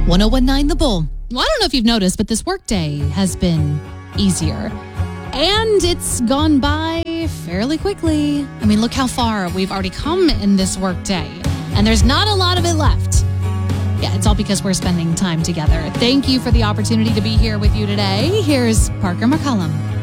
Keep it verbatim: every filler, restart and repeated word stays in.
one oh one nine The Bull. Well, I don't know if you've noticed, but this workday has been easier. And it's gone by fairly quickly. I mean, look how far we've already come in this workday. And there's not a lot of it left. Yeah, it's all because we're spending time together. Thank you for the opportunity to be here with you today. Here's Parker McCullum.